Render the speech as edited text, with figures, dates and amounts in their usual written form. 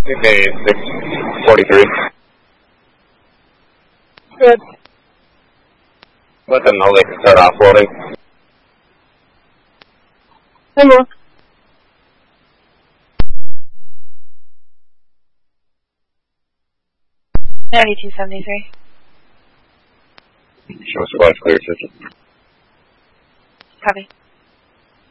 Okay, 643. Good. Let them know they can start offloading. Hey, Mark. $92.73. Show squad clear system. Copy.